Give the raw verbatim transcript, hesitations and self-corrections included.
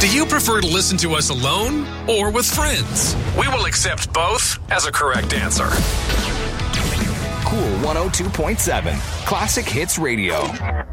Do you prefer to listen to us alone or with friends? We will accept both as a correct answer. Cool one oh two point seven, Classic Hits Radio.